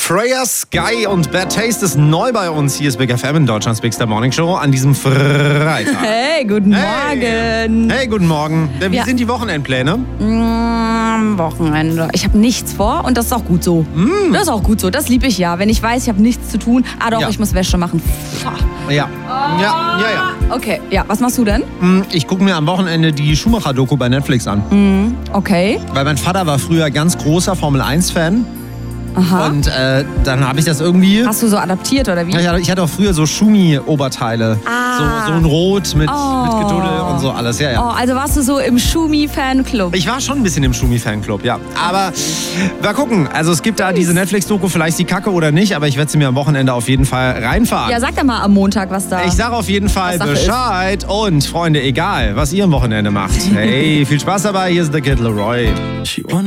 Freya, Sky und Bad Taste ist neu bei uns. Hier ist Big FM in Deutschlands Bigster Morning Show an diesem Freitag. Hey, guten Morgen. Hey, guten Morgen. Wie sind die Wochenendpläne? Wochenende. Ich habe nichts vor und das ist auch gut so. Das ist auch gut so. Das liebe ich ja. Wenn ich weiß, ich habe nichts zu tun. Doch, ich muss Wäsche machen. Ja. Okay, ja. Was machst du denn? Ich gucke mir am Wochenende die Schumacher-Doku bei Netflix an. Okay. Weil mein Vater war früher ganz großer Formel-1-Fan. Aha. Und dann habe ich das irgendwie... Hast du so adaptiert oder wie? Ja, ich hatte auch früher so Schumi-Oberteile. So ein Rot mit Geduddel und so alles. Ja. Oh, also warst du so im Schumi-Fanclub? Ich war schon ein bisschen im Schumi-Fanclub, ja. Aber mal gucken. Also es gibt da diese Netflix-Doku, vielleicht die Kacke oder nicht, aber ich werde sie mir am Wochenende auf jeden Fall reinfahren. Ja, sag doch mal am Montag, was da... Ich sage auf jeden Fall Bescheid. Und Freunde, egal, was ihr am Wochenende macht. Hey, viel Spaß dabei. Hier ist der Kid Leroy.